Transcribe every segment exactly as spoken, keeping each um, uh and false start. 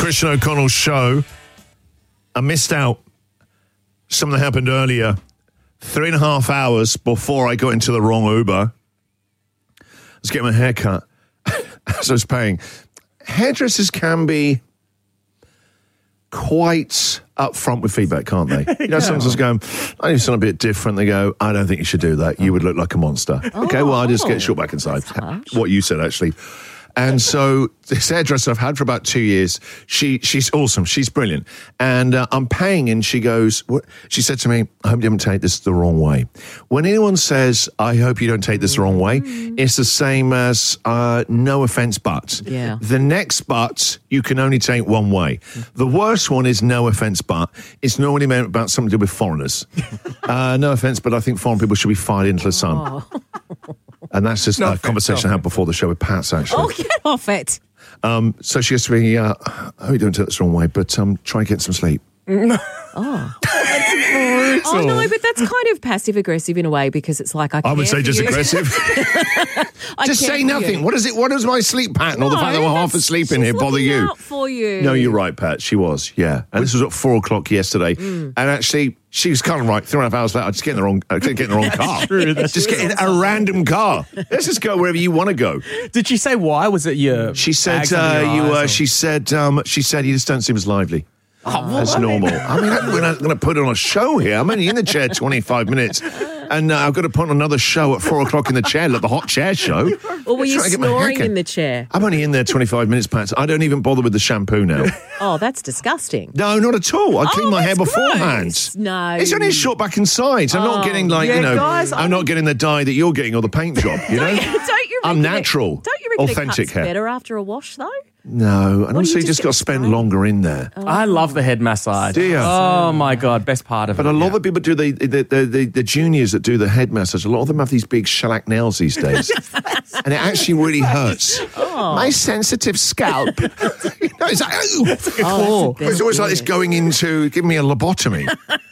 Christian O'Connell's show. I missed out. Something happened earlier. Three and a half hours before I got into the wrong Uber. I was getting my hair cut as I was paying. Hairdressers can be quite upfront with feedback, can't they? You know, Yeah. someone's going, I need something a bit different. They go, I don't think you should do that. You would look like a monster. Oh, okay, well, I just oh, get short back inside. that's harsh. What you said, actually. And so this hairdresser I've had for about two years, she she's awesome. She's brilliant. And uh, I'm paying and she goes, what? She said to me, I hope you don't take this the wrong way. When anyone says, I hope you don't take this the wrong way, it's the same as uh, no offense, but. Yeah. The next but you can only take one way. The worst one is no offense, but. It's normally meant about something to do with foreigners. uh, no offense, but I think foreign people should be fired into the sun. Oh. And that's just No a offense, conversation no I had before the show with Pat, actually. Oh, get off it. Um, so she goes to me, uh, I hope you don't take this the wrong way, but um, try and get some sleep. Oh. Oh, no, but that's kind of passive-aggressive in a way because it's like, I I would care say for just you. aggressive. I Just care say for nothing. you. What is it? What is my sleep pattern or the fact that we're half that's- asleep in she's here bother looking you? out for you. No, you're right, Pat. She was, yeah. And this was at four o'clock yesterday. Mm. And actually, she was kind of right. Three and a half hours later, I just get in the wrong, uh, get in the wrong car. true, that's just get in a random car. Let's just go wherever you want to go. Did she say why? Was it your? She said, bags under uh, your you. eyes Uh, or- she said, um, she said, you just don't seem as lively. Oh, well, As I mean- normal. I mean, we're not going to put on a show here. I'm only in the chair twenty-five minutes. And uh, I've got to put on another show at four o'clock in the chair, like the hot chair show. Or were you Trying to get my hair snoring cut. in the chair? I'm only in there twenty-five minutes, Pat. I don't even bother with the shampoo now. Oh, that's disgusting. No, not at all. I clean Oh, my hair that's beforehand. gross. No. It's only a short back and sides. I'm not Oh. getting like, Yeah, you know, guys, I'm I not mean- getting the dye that you're getting or the paint job, you know? Don't you I'm reckon it- natural, Don't you reckon authentic it cuts hair. better after a wash, though? No, and do also you you just just get got to spend spray? longer in there. I love the head massage. Do you? Oh my god, best part of But it. a lot yeah. of people do the the, the the the juniors that do the head massage. A lot of them have these big shellac nails these days, and it actually really hurts. My sensitive scalp. You know, it's like, oh. Oh, that's the best It's always like this bit. going into giving me a lobotomy.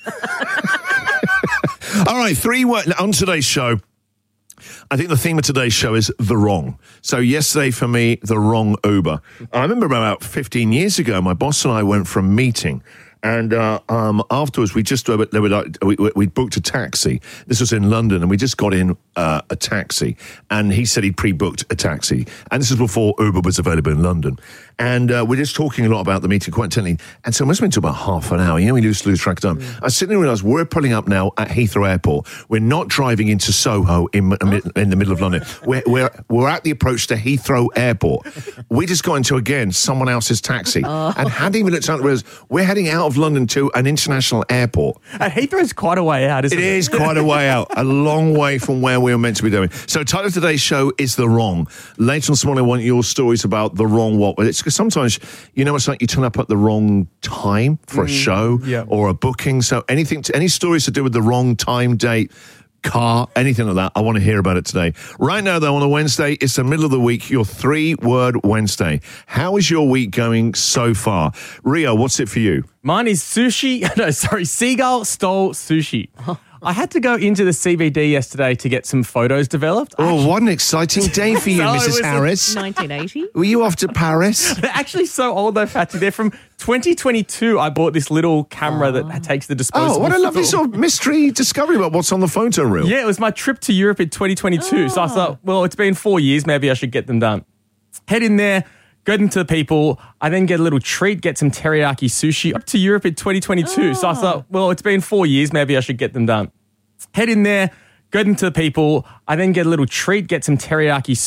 All right, three words on today's show. I think the theme of today's show is the wrong. So yesterday for me, the wrong Uber. I remember about fifteen years ago, my boss and I went for a meeting. And uh, um, afterwards, we just they were like, we, we booked a taxi. This was in London, and we just got in uh, a taxi. And he said he'd pre-booked a taxi. And this is before Uber was available in London. And uh, we're just talking a lot about the meeting, quite intently. And so it must have been to about half an hour. You know, we lose, lose track of time. Mm. I suddenly realised we're pulling up now at Heathrow Airport. We're not driving into Soho in, in the middle of London. We're, we're, we're at the approach to Heathrow Airport. We just got into, again, someone else's taxi. Oh. And hadn't even looked out the windows. We're heading out of London to an international airport. And Heathrow's quite a way out, isn't It it? is quite a way out, a long way from where we were meant to be doing. So, title of today's show is The Wrong. Later on this morning, I want your stories about the wrong what. It's because sometimes, you know, it's like you turn up at the wrong time for a show yeah. or a booking. So, anything, to, any stories to do with the wrong time, date, car, anything like that, I want to hear about it today. Right now, though, on a Wednesday, it's the middle of the week, your three-word Wednesday. How is your week going so far? Rio, what's it for you? Mine is sushi. No, sorry, seagull stole sushi. I had to go into the C B D yesterday to get some photos developed. Oh, what an exciting day for you, So it Missus was a- Harris. nineteen eighty? Were you off to Paris? They're actually so old though, Fatty. They're from twenty twenty-two. I bought this little camera that takes the disposable. Oh, what a lovely film. sort of mystery discovery about what's on the photo reel. Yeah, it was my trip to Europe in twenty twenty-two. So I thought, well, it's been four years. Maybe I should get them done. Head in there, go into the people. I then get a little treat, get some teriyaki sushi. Up to Europe in twenty twenty-two. So I thought, well, it's been four years. Maybe I should get them done. Head in there, go into the people. I then get a little treat, get some teriyaki